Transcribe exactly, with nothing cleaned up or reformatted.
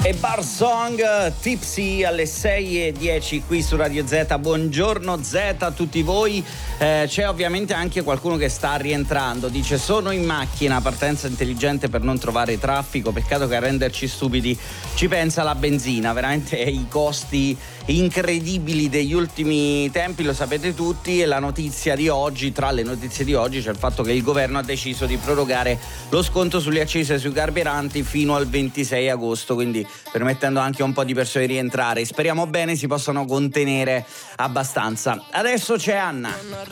E Bar Song Tipsy alle sei e dieci qui su Radio Z. Buongiorno Z a tutti voi. Eh, c'è ovviamente anche qualcuno che sta rientrando. Dice: sono in macchina, partenza intelligente per non trovare traffico. Peccato che a renderci stupidi ci pensa la benzina. Veramente i costi incredibili degli ultimi tempi, lo sapete tutti. E la notizia di oggi, tra le notizie di oggi, c'è il fatto che il governo ha deciso di prorogare lo sconto sulle accise sui carburanti fino al ventisei agosto, quindi permettendo anche a un po' di persone di rientrare. Speriamo bene si possano contenere abbastanza. Adesso c'è Anna.